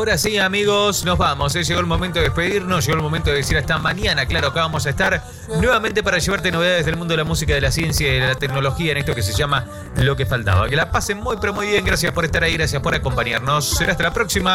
Ahora sí, amigos, nos vamos. Llegó el momento de despedirnos, llegó el momento de decir hasta mañana. Claro, acá vamos a estar nuevamente para llevarte novedades del mundo de la música, de la ciencia y de la tecnología en esto que se llama Lo que Faltaba. Que la pasen muy, pero muy bien. Gracias por estar ahí, gracias por acompañarnos. Será hasta la próxima.